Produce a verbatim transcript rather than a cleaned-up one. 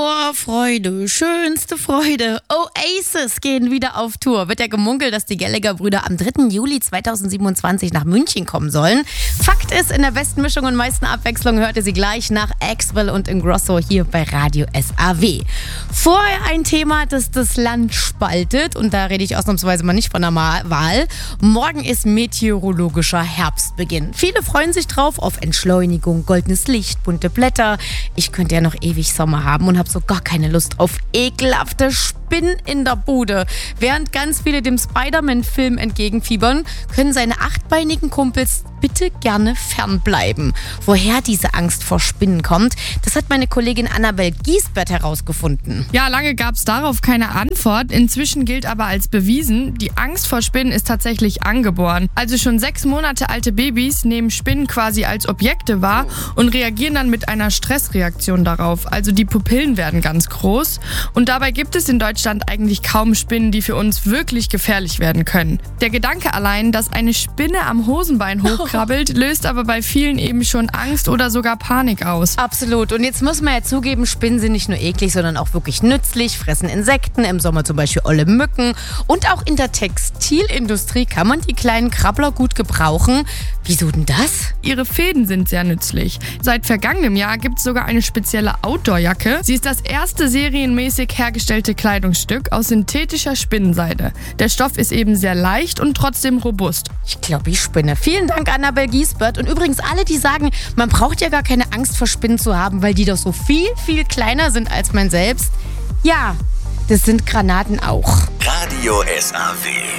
Vorfreude, schönste Freude. Oasis gehen wieder auf Tour. Wird ja gemunkelt, dass die Gallagher-Brüder am dritten Juli zweitausendsiebenundzwanzig nach München kommen sollen. Fakt ist, in der besten Mischung und meisten Abwechslung hört ihr sie gleich nach Axwell und Ingrosso hier bei Radio S A W. Vorher ein Thema, das das Land spaltet. Und da rede ich ausnahmsweise mal nicht von der Wahl. Morgen ist meteorologischer Herbstbeginn. Viele freuen sich drauf auf Entschleunigung, goldenes Licht, bunte Blätter. Ich könnte ja noch ewig Sommer haben und habe so gar keine Lust auf ekelhafte Spinnen in der Bude. Während ganz viele dem Spider-Man-Film entgegenfiebern, können seine achtbeinigen Kumpels bitte gerne fernbleiben. Woher diese Angst vor Spinnen kommt, das hat meine Kollegin Annabel Giesbert herausgefunden. Ja, lange gab es darauf keine Antwort. Inzwischen gilt aber als bewiesen, die Angst vor Spinnen ist tatsächlich angeboren. Also schon sechs Monate alte Babys nehmen Spinnen quasi als Objekte wahr und reagieren dann mit einer Stressreaktion darauf. Also die Pupillen werden ganz groß. Und dabei gibt es in Deutschland eigentlich kaum Spinnen, die für uns wirklich gefährlich werden können. Der Gedanke allein, dass eine Spinne am Hosenbein hochkrabbelt, löst aber bei vielen eben schon Angst oder sogar Panik aus. Absolut. Und jetzt muss man ja zugeben, Spinnen sind nicht nur eklig, sondern auch wirklich nützlich, fressen Insekten, im Sommer zum Beispiel olle Mücken. Und auch in der Textilindustrie kann man die kleinen Krabbler gut gebrauchen. Wieso denn das? Ihre Fäden sind sehr nützlich. Seit vergangenem Jahr gibt es sogar eine spezielle Outdoor-Jacke. Sie ist das erste serienmäßig hergestellte Kleidungsstück aus synthetischer Spinnenseide. Der Stoff ist eben sehr leicht und trotzdem robust. Ich glaube, ich spinne. Vielen Dank, Annabel Giesbert. Und übrigens alle, die sagen, man braucht ja gar keine Angst vor Spinnen zu haben, weil die doch so viel, viel kleiner sind als man selbst. Ja, das sind Granaten auch. Radio S A W.